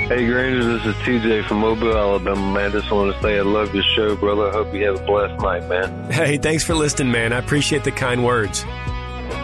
Hey, Granger, this is TJ from Mobile, Alabama, man. Just want to say I love your show, brother. I hope you have a blessed night, man. Hey, thanks for listening, man. I appreciate the kind words.